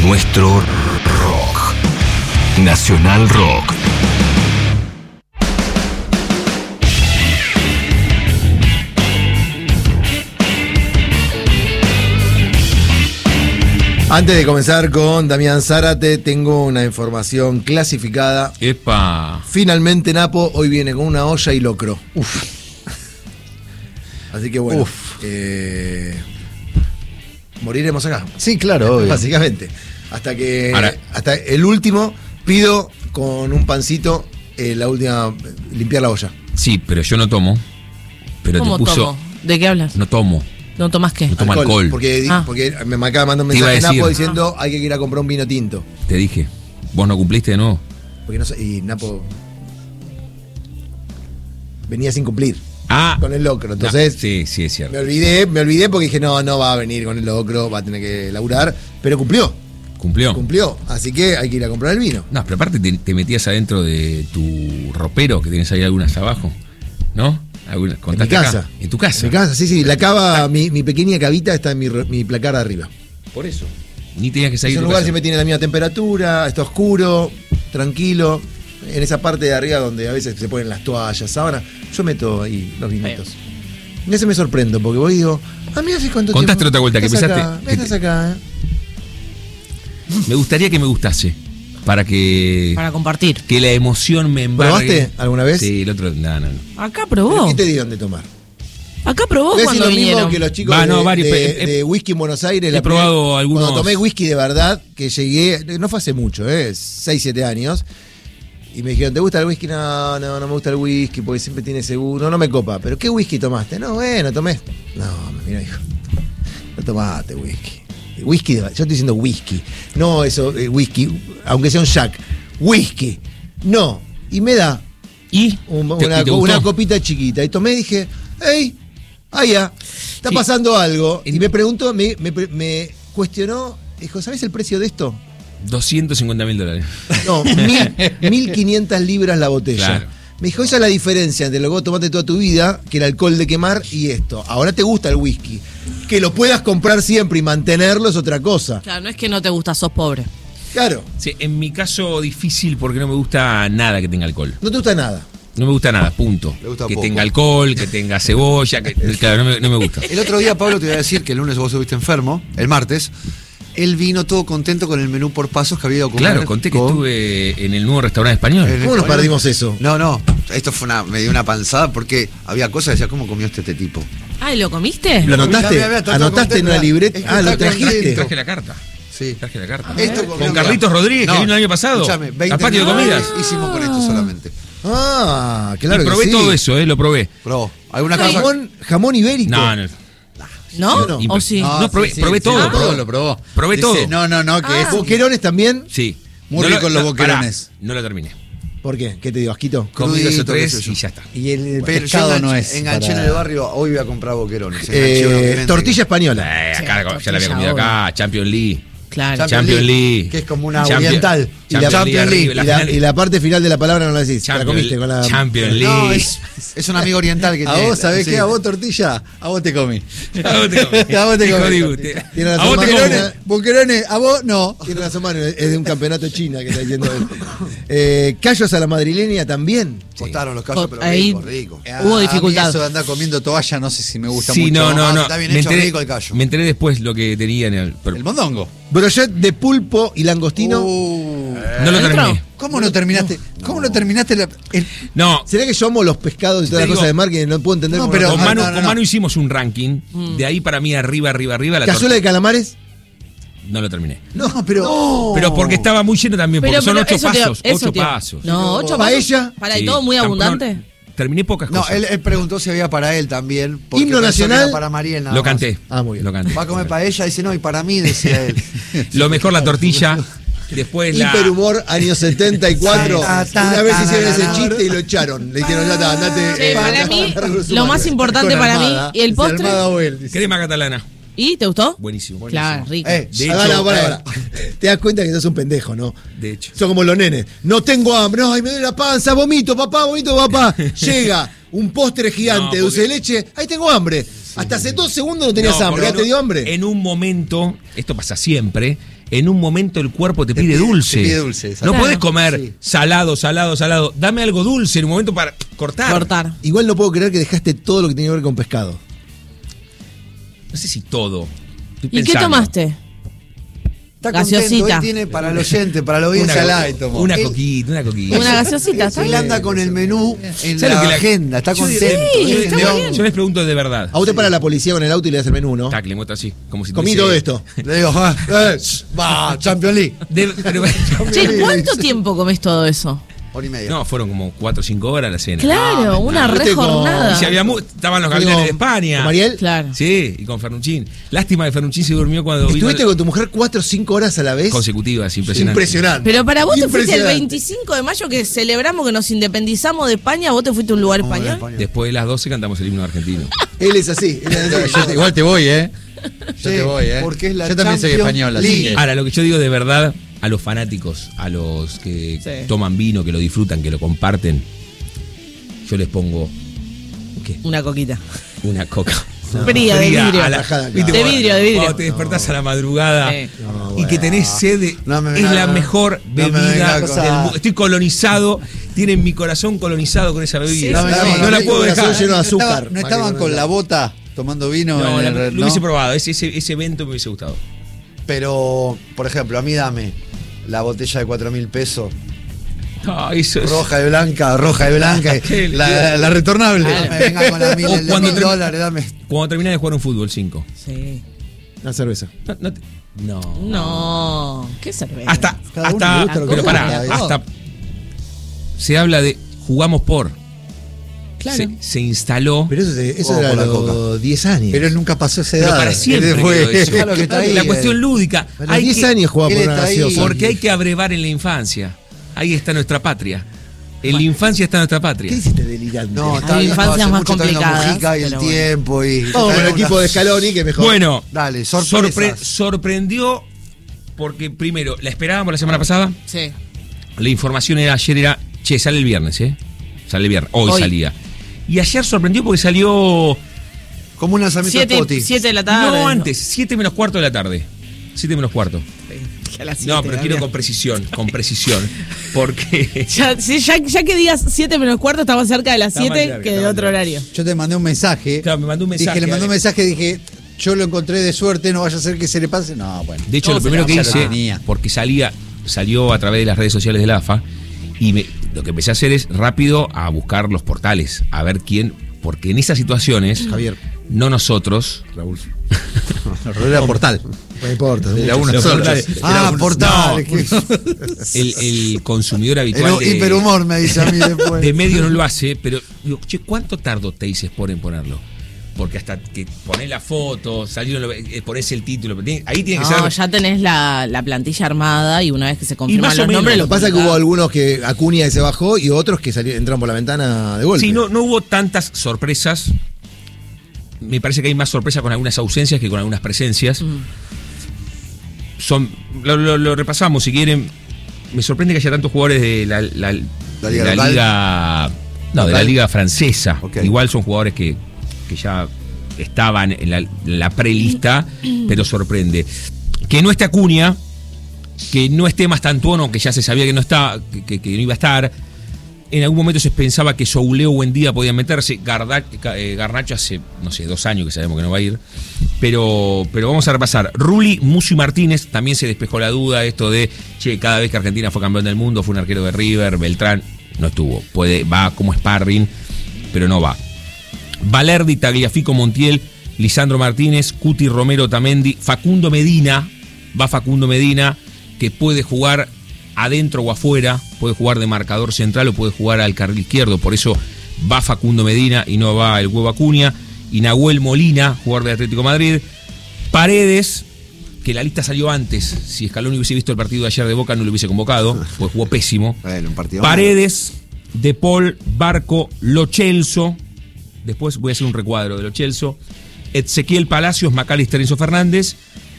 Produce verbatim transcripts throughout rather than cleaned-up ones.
Nuestro rock. Nacional Rock. Antes de comenzar con Damián Zárate, tengo una información clasificada. ¡Epa! Finalmente Napo hoy viene con una olla y locro. Uf. Así que bueno, Uf. Eh, moriremos acá. Sí, claro, obvio. Básicamente. Hasta que Ahora, hasta el último pido con un pancito eh, la última limpiar la olla. Sí, pero yo no tomo. Pero ¿Cómo te puso. tomo? ¿De qué hablas? No tomo. ¿No tomas qué? No tomo alcohol. Porque, Ah. porque me acaba mandando un Te iba a mensaje Napo decir. diciendo hay que ir a comprar un vino tinto. Te dije. ¿Vos no cumpliste de nuevo? Porque no sé, y Napo venía sin cumplir Ah. con el locro. Entonces No, sí, sí, es cierto. me olvidé, me olvidé porque dije, no, no va a venir con el locro, va a tener que laburar. Pero cumplió, ¿Cumplió? cumplió. Así que hay que ir a comprar el vino. No, pero aparte te, te metías adentro de tu ropero, que tienes ahí algunas abajo, ¿no? Algunas, En mi contaste acá. casa. En tu casa. En mi casa, sí, sí. La cava, mi, mi pequeña cavita está en mi, mi placar de arriba. Por eso. Ni tenías que salir Ese de tu lugar casa. siempre tiene la misma temperatura, está oscuro, tranquilo. En esa parte de arriba donde a veces se ponen las toallas, sábanas, yo meto ahí los vinitos. Y ese me sorprendo, porque voy y digo, ah, mira hace cuánto Contaste tiempo. otra vuelta que estás empezaste. acá, estás acá, ¿eh? Me gustaría que me gustase. Para que. Para compartir. Que la emoción me embargue. ¿Probaste alguna vez? Sí, el otro. No, no, no. Acá ¿Pero probó. qué te dieron de tomar? Acá probó Voy a decir cuando lo mismo vinieron. que los chicos Va, no, de, varios, de- he- de whisky en Buenos Aires. he la probado primera- algunos- Cuando tomé whisky de verdad, que llegué, no fue hace mucho, ¿eh? seis, siete años. Y me dijeron, ¿te gusta el whisky? No, no, no me gusta el whisky porque siempre tiene seguro. No, no me copa. ¿Pero qué whisky tomaste? No, bueno, tomé. No, mira, hijo. No tomaste whisky. Whisky, de, yo estoy diciendo whisky. No eso, eh, whisky, aunque sea un Jack. Whisky. No. Y me da ¿Y? un- ¿Te- una, y te co- una gustó? copita chiquita. Y tomé y dije, hey, allá, está Sí. pasando algo. En- Y me preguntó, me, me, me cuestionó, dijo, ¿sabes el precio de esto? doscientos cincuenta mil dólares. No, mil, mil quinientas libras la botella. Claro. Me dijo, esa es la diferencia entre lo que vos tomaste toda tu vida, que el alcohol de quemar, y esto. Ahora te gusta el whisky. Que lo puedas comprar siempre y mantenerlo es otra cosa. Claro, no es que no te gusta, sos pobre. Claro, Sí, en mi caso difícil porque no me gusta nada que tenga alcohol. no te gusta nada. No me gusta nada, punto. Le gusta que poco. tenga alcohol, que tenga cebolla, que, claro, no me, no me gusta. El otro día, Pablo, te iba a decir que el lunes vos estuviste enfermo, el martes. Él vino todo contento con el menú por pasos que había ido a comer. Claro, conté que con- estuve en el nuevo restaurante español. En- ¿Cómo nos perdimos eso? No, no, esto fue una, me dio una panzada porque había cosas que decía, ¿cómo comió este, este tipo? Ay, ¿lo comiste? ¿Lo anotaste? Ya me había tratado ¿Anotaste en contento, una libreta? es que Ah, lo está trajiste. contento. Traje la carta. Sí. Traje la carta. Esto Con comió- Carlitos Rodríguez, No, que vino el año pasado. Escuchame, veinte Al patio de minutos comidas. hicimos con esto solamente. Ah, claro y que probé sí. todo eso, eh, lo probé. Probó. ¿Alguna cosa? Jamón, jamón ibérico. No, no. ¿No? no. ¿O sí? No, probé, sí, probé sí, todo. Lo probó, probé. lo probó. Probé Dice, todo. No, no, no, que es. ¿Boquerones también? Sí. Muy lo- rico los boquerones. pará, no lo terminé. ¿Por qué? ¿Qué te dio, asquito? Comí dos o Crudito, qué tres sé yo. y ya está. Y el Pero pescado yo enganché, no es enganché para- en el barrio, hoy voy a comprar boquerones. eh, Enganché uno que venden- tortilla española. Eh, Sí, acá, ya la había tortilla, comido acá, Champions League. Claro. Champions League. Que es como una Champions- oriental. Y la Champions League. League, Y arriba, la, final- y la parte final de la palabra no la decís. la Champions- comiste con la. Champions League. No, es, es un amigo oriental que A tiene. vos, ¿sabés sí. qué? A vos, tortilla, a vos te comí. A vos te comí. A vos te Hijo comí. de usted. Tiene A razón, vos te Manu. comí. Boquerones, boquerones, a vos no. Tiene razón, Manu, es de un campeonato china que está diciendo él. Eh, callos a la madrileña también. Costaron los casos, pero Ahí- rico, rico. Hubo A mí dificultad. eso de andar comiendo toalla, no sé si me gusta Sí, mucho. no, no, Ah, no. está bien Me hecho, enteré, rico el callo. me enteré después lo que tenía en el. pero El mondongo. Brochet de pulpo y langostino. Uh, no lo ¿Entró? terminé. ¿Cómo no terminaste? ¿Cómo no terminaste la- el- No. ¿Será que yo amo los pescados y todas Te las digo- cosas de mar que no puedo entender? No, cómo pero- no- Con Ah, Manu, no, no, con no. Manu hicimos un ranking. De ahí para mí, arriba, arriba, arriba. La ¿Cazuela de torta. calamares? No lo terminé. No, pero. Pero porque estaba muy lleno también. Porque Pero, son pero ocho eso te- pasos. eso Ocho te- pasos. No, ocho Paella. pasos. Para, ¿y Sí, todo muy tampoco- abundante? no, terminé pocas No, cosas. él, él preguntó si había para él también. porque Himno pensó que nacional. era para Mariel nada Lo más. canté. Ah, muy bien. Lo canté. Va a comer paella, dice no, y para mí, decía él. Lo mejor la tortilla. Después la. Hiperhumor, años setenta y cuatro. Ta, ta, Una vez ta, hicieron ta, ese ta, chiste y lo echaron. Le dijeron, ya está, andate. Sí, eh, para andate mí, a recursos lo más humanos. importante Con para Armada. mí, ¿y el Dice postre? Armada o él, dice. Crema catalana. ¿Y te gustó? Buenísimo. Claro, rico. Eh, De Ah, hecho, no, pará, pará. Te das cuenta que sos un pendejo, ¿no? De hecho. Son como los nenes. No tengo hambre, no, ay, me duele la panza, vomito, papá, vomito, papá. Llega un postre gigante, No, dulce de porque- leche, ahí tengo hambre. Hasta hace dos segundos no tenías No, hambre, porque ¿ya en te un- dio hambre? En un momento, esto pasa siempre, en un momento el cuerpo te, Te pide pide- dulce. te pide dulce, exacto. No Claro. podés comer Sí. salado, salado, salado. Dame algo dulce en un momento para cortar. Cortar. Igual no puedo creer que dejaste todo lo que tiene que ver con pescado. No sé si todo. Estoy ¿Y qué pensando. tomaste? Está Gaseosita. contento, él tiene para el oyente, para la audiencia Una, light, tomó. una Él- coquita, una coquita. Una gaseosita, ¿está Él bien? anda con el menú en ¿Sabes la, lo que la- agenda, está Yo digo- contento. Sí, Él está es muy león. bien. Yo les pregunto de verdad. A usted para la policía con el auto y le das el menú, ¿no? Tac, le muestro así. Como si Comí tuviese- todo esto. Le digo, ah, eh, va, Champions League. De- pero- Che, ¿cuánto tiempo comes todo eso? Hora y media. no, fueron como cuatro o cinco horas la cena. Claro, una no, re viste con- jornada. Y si había mu- estaban los Con- gavilanes de España. ¿Con Mariel? Claro. Sí, y con Fernuchín. Lástima que Fernuchín se durmió cuando vino ¿Estuviste con tu mujer cuatro o cinco horas a la vez? consecutivas, impresionante. Impresionante. Pero para vos te fuiste el Impresionante. veinticinco de mayo que celebramos que nos independizamos de España, vos te fuiste a un lugar Vamos a ver español. España. Después de las doce cantamos el himno argentino. Él es así. Él es así. Yo te- igual te voy, ¿eh? Yo Sí, te voy, ¿eh? porque es la Yo también soy Champions español, así League. que. Ahora, lo que yo digo de verdad, a los fanáticos, a los que Sí. toman vino, que lo disfrutan, que lo comparten, yo les pongo ¿qué? Una coquita. Una coca. Fría, de vidrio. a la- Tajada, ¿viste De cuando- vidrio, de vidrio. Cuando te despertás a la madrugada Sí. y que tenés sed, de- No me es venga- la mejor no me bebida venga del cosa- mundo. Estoy colonizado, tienen mi corazón colonizado con esa bebida. Sí, no, sí, no, sí. no la Mi puedo corazón dejar. lleno de ¿No estaba- azúcar. ¿No estaban con la bota tomando vino? No, en la- el- lo no? hubiese probado, ese, ese, ese evento me hubiese gustado. Pero, por ejemplo, a mí dame la botella de cuatro mil pesos, Ah, eso es- roja y blanca, roja y blanca, Qué la, la retornable. Claro. No me venga con la mil, O el de cuando mil termi- dólares, dame. Cuando terminás de jugar un fútbol cinco. Sí. Una cerveza. No, no, te- no. No. ¿Qué cerveza? Hasta, Cada uno le hasta, gusta lo que pero le pará, gusta, hasta se habla de jugamos por. Claro. Se, se instaló. Pero eso, se- eso Ojo era a por la los diez años. Pero él nunca pasó esa Pero edad. para siempre Él fue- quedó eso. Claro que está ahí, la eh. cuestión lúdica. a los Hay diez que- años jugaba él por una está ahí. gaseosa. Porque hay que abrevar en la infancia. Ahí está nuestra patria. En la infancia está nuestra patria. ¿Qué hiciste delirante? No, Hay está bien, infancias hace más mucho está viendo complicadas, Mujica y el pero bueno. tiempo y. Vamos con el equipo de Scaloni, que mejor. Bueno, Dale, sorpre- sorpresas. sorprendió porque primero, la esperábamos la semana pasada. Sí. La información era ayer era, che, sale el viernes, ¿eh? Sale el viernes, hoy, Hoy. salía. Y ayer sorprendió porque salió Como un lanzamiento de Siete, Spotify. siete de la tarde. no antes, siete menos cuarto de la tarde. siete menos cuarto. Sí, a las No, siete, pero quiero Gabriel. con precisión, con precisión. Porque Ya, sí, ya, ya que digas siete menos cuarto, está más cerca de las Está más siete cerca, que está de más otro cerca. horario. Yo te mandé un mensaje. Claro, me mandó un mensaje, Dije, le mandé un Ale. mensaje, dije, yo lo encontré de suerte, no vaya a ser que se le pase. No, bueno. de hecho ¿Cómo lo se primero que llama? Ya hice, lo tenía. porque salía, salió a través de las redes sociales de la A F A, y me- lo que empecé a hacer es rápido a buscar los portales, a ver quién, porque en esas situaciones, Javier. no nosotros, Raúl, Era portal. No importa. Era mucho. uno Los solo. portales. Ah, No, portal. que- el, el consumidor habitual El de, hiperhumor me dice a mí después. de medio no lo hace, pero digo, che, ¿cuánto tardó Teis Sport en ponerlo? Porque hasta que ponés la foto, salieron, lo- eh, ponés el título, pero tiene- ahí tiene que No, ser. ya tenés la, la plantilla armada y una vez que se confirman más o los menos. nombres, Lo lo que pasa es que publicás. hubo algunos que Acuña se bajó y otros que salieron, entraron por la ventana de golpe. Sí, no, no hubo tantas sorpresas. Me parece que hay más sorpresas con algunas ausencias que con algunas presencias. Mm. Son, lo, lo- lo repasamos si quieren. Me sorprende que haya tantos jugadores de la, la- La liga de la local. liga- no, de la Local. liga francesa. Ok. Igual son jugadores que, que ya estaban en la, la prelista, pero sorprende. Que no esté Acuña, que no esté Mastantuono, que ya se sabía que no está, que, que- que no iba a estar. En algún momento se pensaba que Souleo o Buendía podían meterse. Garda- eh, Garnacho hace, no sé, dos años que sabemos que no va a ir. Pero, pero vamos a repasar. Rulli, Musso y Martínez, también se despejó la duda. Esto de, che, cada vez que Argentina fue campeón del mundo, fue un arquero de River, Beltrán, no estuvo. Puede, va como sparring, pero no va. Valerdi, Tagliafico, Montiel, Lisandro Martínez, Cuti, Romero, Tamendi, Facundo Medina, va Facundo Medina, que puede jugar adentro o afuera, puede jugar de marcador central o puede jugar al carril izquierdo, por eso va Facundo Medina y no va el Huevo Acuña, y Nahuel Molina, jugador de Atlético de Madrid, Paredes, que la lista salió antes, si Scaloni hubiese visto el partido de ayer de Boca no lo hubiese convocado, pues jugó pésimo. Bueno, un partido. Paredes, De Paul, Barco, Lo Celso. Después voy a hacer un recuadro de Lo Celso. Ezequiel Palacios, Macalister, Enzo Fernández.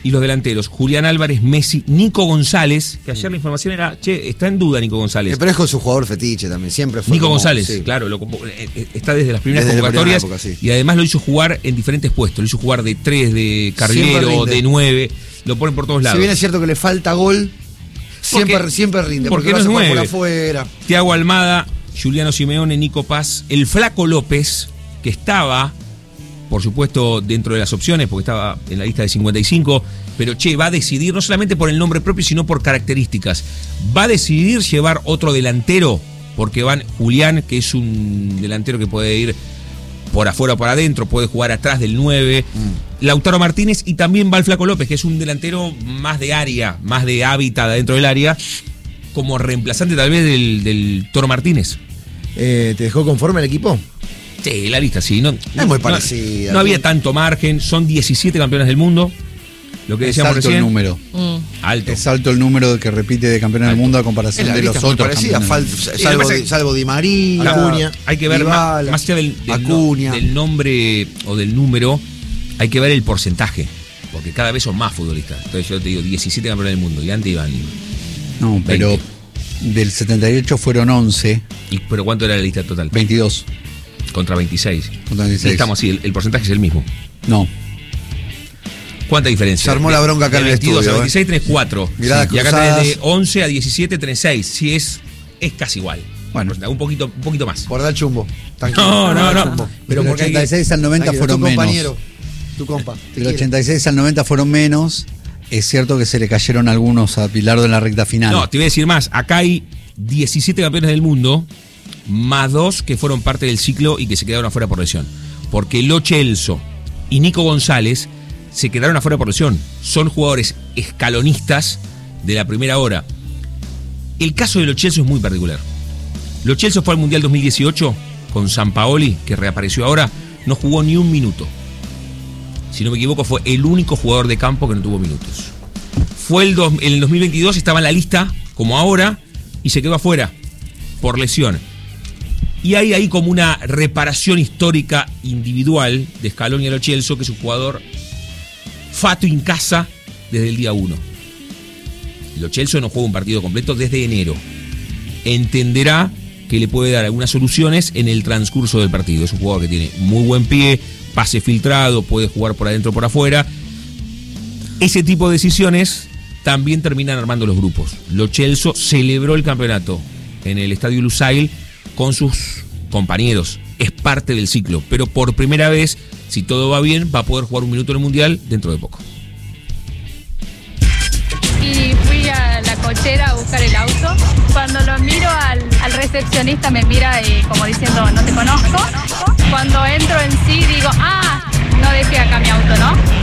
Y los delanteros, Julián Álvarez, Messi, Nico González, que ayer la información era, che, está en duda Nico González. Eh, pero es con su jugador fetiche también, siempre fue. Nico como- González, sí. claro, lo convo- eh, eh, está desde las primeras Desde la convocatorias primera época, sí. y además lo hizo jugar en diferentes puestos. Lo hizo jugar de tres, de Siempre carrilero, rinde. de nueve, lo ponen por todos Si lados. bien es cierto que le falta gol, siempre, Porque- siempre rinde. porque Porque, no lo es hace por nueve. afuera. Thiago Almada, Juliano Simeone, Nico Paz, el Flaco López, que estaba, por supuesto, dentro de las opciones, porque estaba en la lista de cincuenta y cinco, pero che, va a decidir, no solamente por el nombre propio, sino por características. Va a decidir llevar otro delantero, porque van Julián, que es un delantero que puede ir por afuera o por adentro, puede jugar atrás del nueve, Mm. Lautaro Martínez, y también va el Flaco López, que es un delantero más de área, más de hábitat dentro del área, como reemplazante tal vez del, del Toro Martínez. Eh, ¿Te dejó conforme el equipo? Sí, la lista sí. No, Es muy parecida. No, no había tanto margen, son diecisiete campeones del mundo. Lo que Es decíamos alto el recién. número. Mm. Alto. Es alto el número que repite de campeones del Alto. mundo a Es comparación la de lista los muy otros parecida, campeones fal- del mundo. lo que salvo, pasa Di- es- salvo Di María, Acuña. Hay que ver más, Dybala, más allá del, del, no- Acuña. del nombre o del número, hay que ver el porcentaje. Porque cada vez son más futbolistas. Entonces yo te digo, diecisiete campeones del mundo. Y antes iban. No, pero veinte. del setenta y ocho fueron once, y- ¿Pero cuánto era la lista total? veintidós. Contra veintiséis. Contra veintiséis. Y estamos así, el, el porcentaje es el mismo. No, ¿Cuánta diferencia? Se armó De- la bronca acá de en el veintidós estudio, a veintiséis eh. tenés cuatro. Miradas Y acá cruzadas. tenés de once a diecisiete tenés seis. Sí, es, es casi igual. Bueno. Un poquito, un poquito más. Por dar chumbo. Tranquilo. No, no, Por dar no. chumbo. Pero del porque hay que- ochenta y seis al noventa Tranquilo, fueron tu menos. compañero, tu compa. te Del quiere. ochenta y seis al noventa fueron menos. Es cierto que se le cayeron algunos a Pilardo en la recta final. No, te voy a decir más. Acá hay diecisiete campeones del mundo, más dos que fueron parte del ciclo y que se quedaron afuera por lesión. Porque Lo Celso y Nico González se quedaron afuera por lesión. Son jugadores escalonistas de la primera hora. El caso de Lo Celso es muy particular. Lo Celso fue al Mundial dos mil dieciocho con Sampaoli, que reapareció ahora, no jugó ni un minuto. Si no me equivoco, fue el único jugador de campo que no tuvo minutos. Fue el dos, en el dos mil veintidós, estaba en la lista, como ahora, y se quedó afuera por lesión. Y hay ahí como una reparación histórica individual de Scaloni a Lo Celso, que es un jugador fato en casa desde el día uno. Lo Celso no juega un partido completo desde enero. Entenderá que le puede dar algunas soluciones en el transcurso del partido. Es un jugador que tiene muy buen pie, pase filtrado, puede jugar por adentro o por afuera. Ese tipo de decisiones también terminan armando los grupos. Lo Celso celebró el campeonato en el Estadio Lusail con sus compañeros. Es parte del ciclo, pero por primera vez, si todo va bien, va a poder jugar un minuto en el Mundial dentro de poco. Y fui a la cochera a buscar el auto. Cuando lo miro al, al recepcionista me mira eh, como diciendo no te conozco. Cuando entro en sí digo, ah, no dejé acá mi auto, ¿no?